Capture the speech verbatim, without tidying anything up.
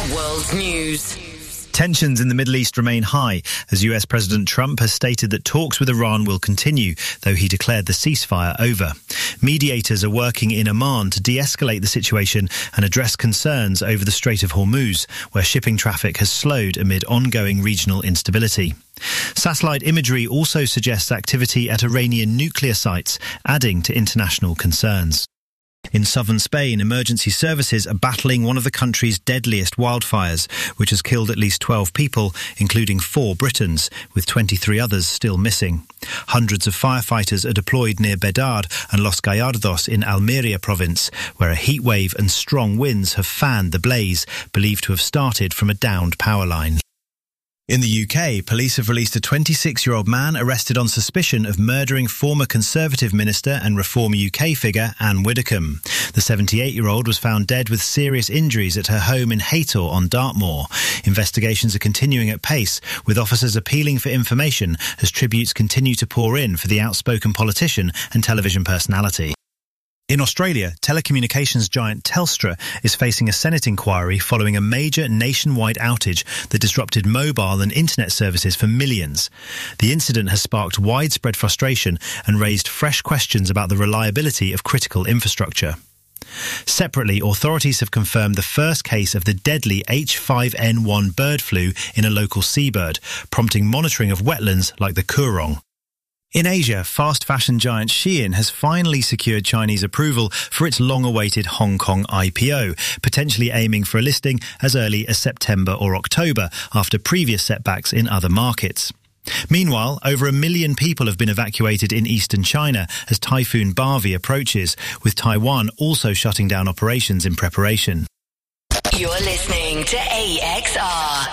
World News. Tensions in the Middle East remain high as U S President Trump has stated that talks with Iran will continue, though he declared the ceasefire over. Mediators are working in Oman to de-escalate the situation and address concerns over the Strait of Hormuz, where shipping traffic has slowed amid ongoing regional instability. Satellite imagery also suggests activity at Iranian nuclear sites, adding to international concerns. In southern Spain, emergency services are battling one of the country's deadliest wildfires, which has killed at least twelve people, including four Britons, with twenty-three others still missing. Hundreds of firefighters are deployed near Bedard and Los Gallardos in Almeria province, where a heat wave and strong winds have fanned the blaze, believed to have started from a downed power line. In the U K, police have released a twenty-six-year-old man arrested on suspicion of murdering former Conservative minister and Reform U K figure Anne Widdecombe. The seventy-eight-year-old was found dead with serious injuries at her home in Haytor on Dartmoor. Investigations are continuing at pace, with officers appealing for information as tributes continue to pour in for the outspoken politician and television personality. In Australia, telecommunications giant Telstra is facing a Senate inquiry following a major nationwide outage that disrupted mobile and internet services for millions. The incident has sparked widespread frustration and raised fresh questions about the reliability of critical infrastructure. Separately, authorities have confirmed the first case of the deadly H five N one bird flu in a local seabird, prompting monitoring of wetlands like the Coorong. In Asia, fast fashion giant Shein has finally secured Chinese approval for its long-awaited Hong Kong I P O, potentially aiming for a listing as early as September or October, after previous setbacks in other markets. Meanwhile, over a million people have been evacuated in eastern China as Typhoon Bharvey approaches, with Taiwan also shutting down operations in preparation. You're listening to A X R.